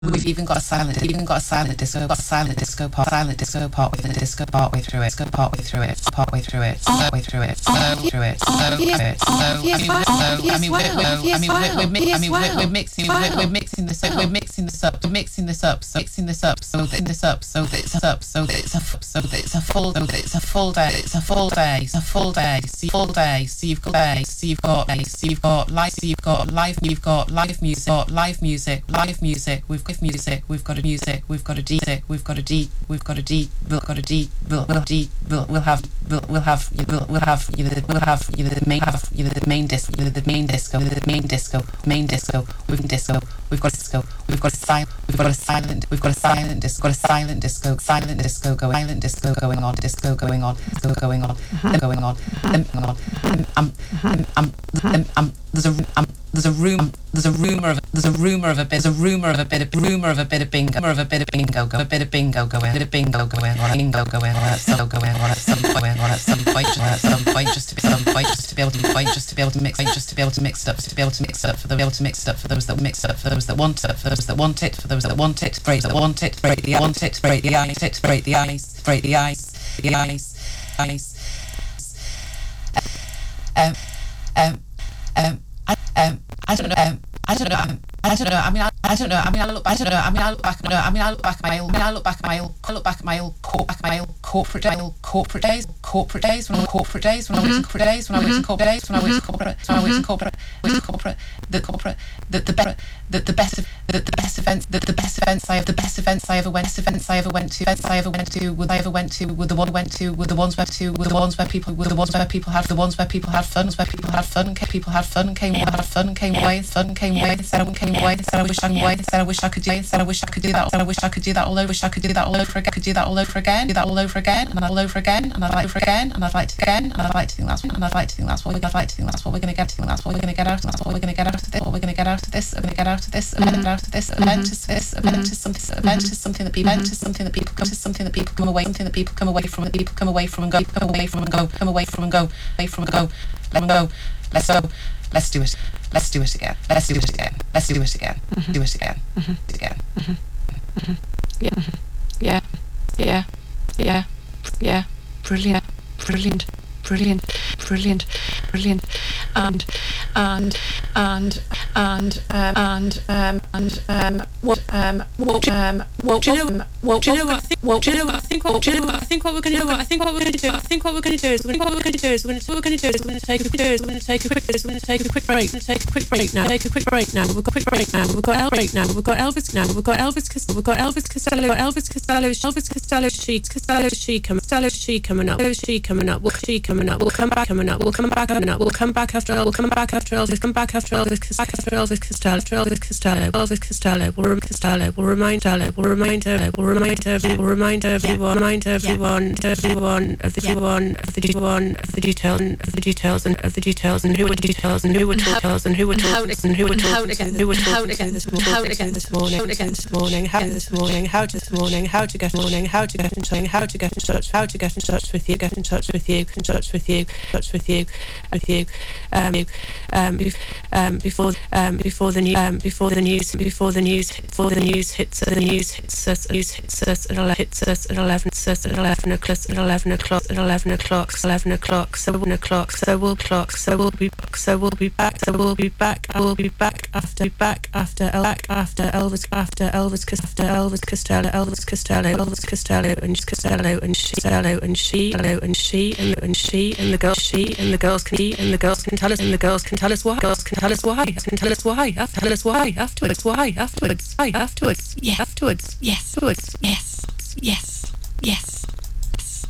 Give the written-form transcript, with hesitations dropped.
We've even got a silent disco part with the disco part way through it. We're mixing this up. So it's a full day. So you've got live music. We've got a D. We'll have the main disco. We've got a silent disco going on. There's a rumor of a bit of bingo going on at some point just to be able to mix up for those that want it, break the ice. I look back at my old corporate days when I worked in corporate. The best events I ever went to were the ones where people had fun, came away and said, I wish I could do that all over again, and I'd like to think that's what we're going to get out of this event is something that people come away from and go. Let's do it again. Yeah. Brilliant. I think what we're going to do is we're going to take a quick break now. We've got Elvis Costello coming up. We'll come back after Elvis Costello. We'll remind everyone of the details and who were talking this morning, how to get in touch with you before the news hits us at 11 o'clock. So we'll be back after Elvis Costello and she and the girls can tell us why afterwards. Yes.